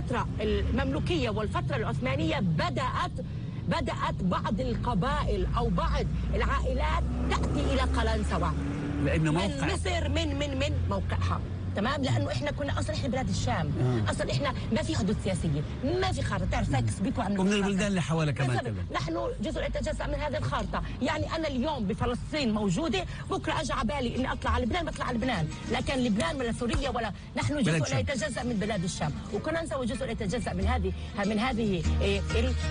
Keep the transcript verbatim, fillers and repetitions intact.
الفترة المملوكية والفترة العثمانية بدأت بدأت بعض القبائل أو بعض العائلات تأتي إلى قلنسوة لأنه من موقع مصر من من من موقعها. تمام، لانه احنا كنا اصلا احنا بلاد الشام. آه. اصلا احنا ما في حدود سياسيه، ما في خارطه، تعرف سايكس بيكو عملوا ومن البلدان اللي حوالي كمان كمان نحن جزء يتجزا من هذه الخارطه. يعني انا اليوم بفلسطين موجوده، بكره اجى على بالي اني اطلع على لبنان بطلع على لبنان، لكن لبنان ولا سوريا ولا نحن جزء لا يتجزا من بلاد الشام، وكنا نسوي جزء لا يتجزا من هذه من هذه إيه